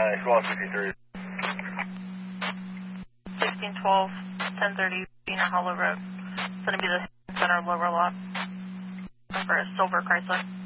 Go on 63. 1612, 1030, Bena Hollow Road. It's going to be the center lower lot for a silver Chrysler.